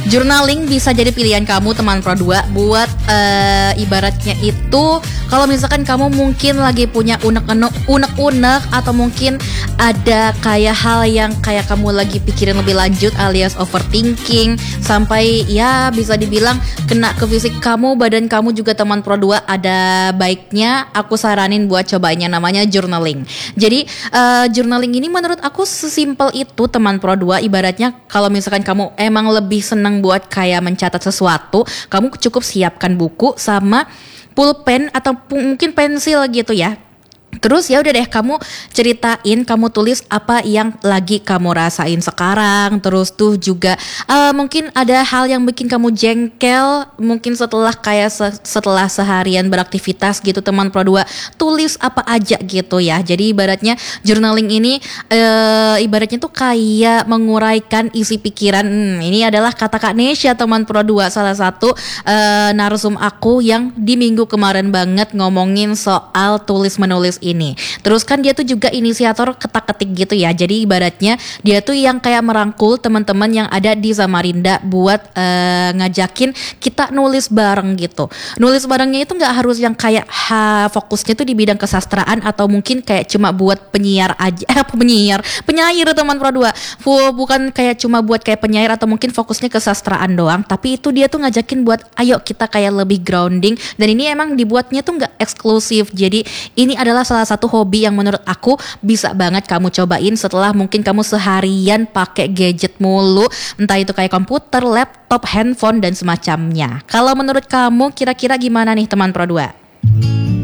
Journaling bisa jadi pilihan kamu teman Pro 2 buat ibaratnya itu kalau misalkan kamu mungkin lagi punya unek-unek atau mungkin ada kayak hal yang kayak kamu lagi pikirin lebih lanjut alias overthinking sampai ya bisa dibilang kena ke fisik kamu, badan kamu juga teman Pro 2, ada baiknya aku saranin buat cobainnya, namanya journaling. Jadi journaling ini menurut aku sesimpel itu teman Pro 2. Ibaratnya kalau misalkan kamu emang lebih senang buat kayak mencatat sesuatu, kamu cukup siapkan buku sama pulpen atau mungkin pensil gitu ya. Terus ya udah deh, kamu ceritain, kamu tulis apa yang lagi kamu rasain sekarang. Terus tuh juga mungkin ada hal yang bikin kamu jengkel, mungkin setelah setelah seharian beraktivitas gitu teman Pro 2, tulis apa aja gitu ya. Jadi ibaratnya journaling ini ibaratnya tuh kayak menguraikan isi pikiran. Ini adalah kata Kak Nesya teman Pro 2, salah satu narsum aku yang di minggu kemarin banget ngomongin soal tulis menulis ini. Terus kan dia tuh juga inisiator ketak-ketik gitu ya. Jadi ibaratnya dia tuh yang kayak merangkul teman-teman yang ada di Samarinda buat ngajakin kita nulis bareng gitu. Nulis barengnya itu nggak harus yang kayak fokusnya tuh di bidang kesastraan atau mungkin kayak cuma buat penyair teman Pro 2. Bukan kayak cuma buat kayak penyair atau mungkin fokusnya kesastraan doang, tapi itu dia tuh ngajakin buat ayo kita kayak lebih grounding, dan ini emang dibuatnya tuh nggak eksklusif. Jadi ini adalah salah satu hobi yang menurut aku bisa banget kamu cobain setelah mungkin kamu seharian pakai gadget mulu, entah itu kayak komputer, laptop, handphone dan semacamnya. Kalau menurut kamu kira-kira gimana nih teman Pro 2?